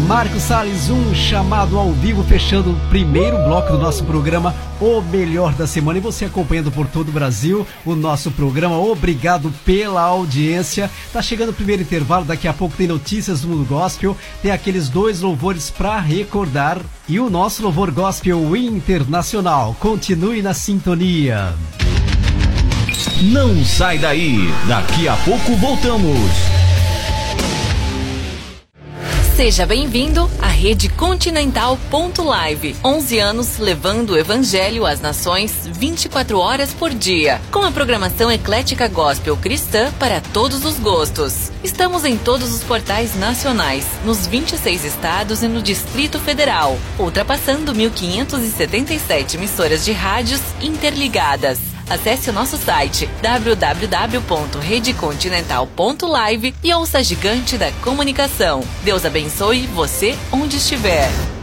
Marcos Salles, um chamado ao vivo, fechando o primeiro bloco do nosso programa, O Melhor da Semana. E você acompanhando por todo o Brasil o nosso programa. Obrigado pela audiência. Tá chegando o primeiro intervalo, daqui a pouco tem notícias do mundo gospel, tem aqueles 2 louvores para recordar e o nosso louvor gospel internacional. Continue na sintonia. Não sai daí, daqui a pouco voltamos. Seja bem-vindo à Rede Continental.live. 11 anos levando o Evangelho às nações 24 horas por dia. Com a programação eclética gospel cristã para todos os gostos. Estamos em todos os portais nacionais, nos 26 estados e no Distrito Federal, ultrapassando 1.577 emissoras de rádios interligadas. Acesse o nosso site www.redecontinental.live e ouça a gigante da comunicação. Deus abençoe você onde estiver.